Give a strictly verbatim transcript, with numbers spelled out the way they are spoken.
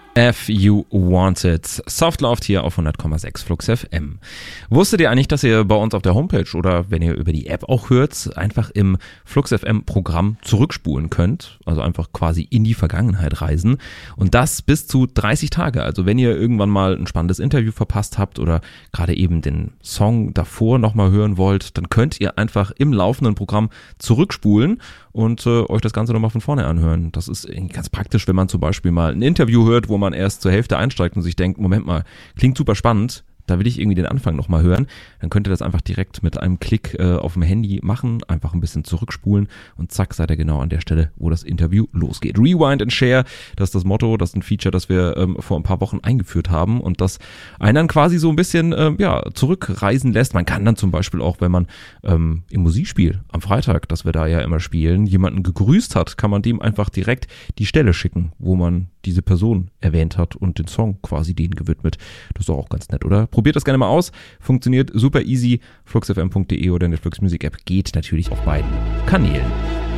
If You Want It. Soft läuft hier auf hundert Komma sechs Flux F M. Wusstet ihr eigentlich, dass ihr bei uns auf der Homepage oder wenn ihr über die App auch hört, einfach im Flux F M Programm zurückspulen könnt? Also einfach quasi in die Vergangenheit reisen. Und das bis zu dreißig Tage. Also wenn ihr irgendwann mal ein spannendes Interview verpasst habt oder gerade eben den Song davor nochmal hören wollt, dann könnt ihr einfach im laufenden Programm zurückspulen und äh, euch das Ganze nochmal von vorne anhören. Das ist ganz praktisch, wenn man zum Beispiel mal ein Interview hört, wo man erst zur Hälfte einsteigt und sich denkt, Moment mal, klingt super spannend, da will ich irgendwie den Anfang nochmal hören, dann könnt ihr das einfach direkt mit einem Klick äh, auf dem Handy machen, einfach ein bisschen zurückspulen und zack, seid ihr genau an der Stelle, wo das Interview losgeht. Rewind and Share, das ist das Motto, das ist ein Feature, das wir ähm, vor ein paar Wochen eingeführt haben und das einen dann quasi so ein bisschen ähm, ja, zurückreisen lässt. Man kann dann zum Beispiel auch, wenn man ähm, im Musikspiel am Freitag, das wir da ja immer spielen, jemanden gegrüßt hat, kann man dem einfach direkt die Stelle schicken, wo man diese Person erwähnt hat und den Song quasi denen gewidmet. Das ist doch auch ganz nett, oder? Probiert das gerne mal aus. Funktioniert super easy. fluxfm punkt de oder in der Flux Music App geht natürlich auf beiden Kanälen.